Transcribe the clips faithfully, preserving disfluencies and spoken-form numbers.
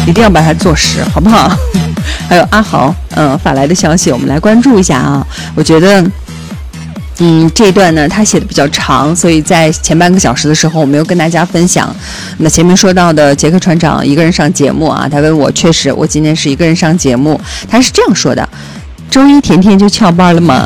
一定要把它做实，好不好？还有阿豪，嗯，发来的消息，我们来关注一下啊。我觉得，嗯，这一段呢，他写的比较长，所以在前半个小时的时候，我没有跟大家分享。那前面说到的杰克船长一个人上节目啊，他问我，确实，我今天是一个人上节目。他是这样说的：周一甜甜就翘班了吗？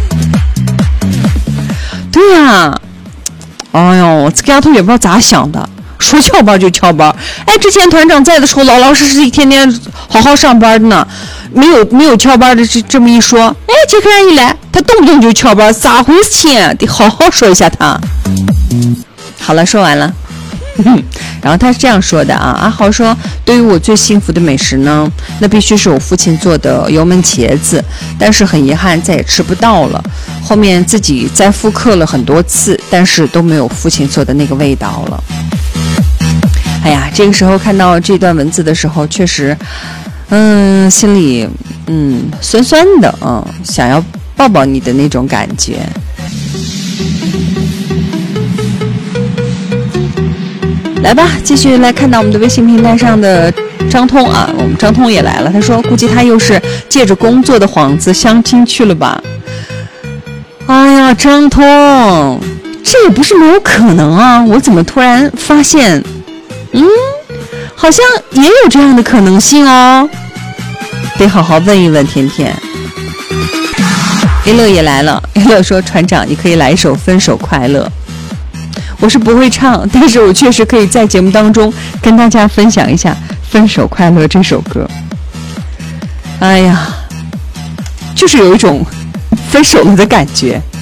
对呀、啊，哎呦，这个丫头也不知道咋想的。说翘班就翘班，哎，之前团长在的时候，老老实实一天天好好上班的呢，没有没有翘班的这这么一说，哎，杰克人一来，他动不动就翘班，咋回事情？得好好说一下他。好了，说完了。然后他是这样说的啊，阿豪说，对于我最幸福的美食呢，那必须是我父亲做的油焖茄子，但是很遗憾再也吃不到了。后面自己再复刻了很多次，但是都没有父亲做的那个味道了。哎呀，这个时候看到这段文字的时候，确实，嗯，心里嗯酸酸的，嗯，想要抱抱你的那种感觉。来吧，继续来看到我们的微信平台上的张通啊，我们张通也来了，他说估计他又是借着工作的幌子相亲去了吧。哎呀，张通，这也不是没有可能啊，我怎么突然发现嗯，好像也有这样的可能性哦，得好好问一问甜甜。一乐也来了，一乐说船长你可以来一首分手快乐。我是不会唱，但是我确实可以在节目当中跟大家分享一下分手快乐这首歌。哎呀，就是有一种分手了的感觉。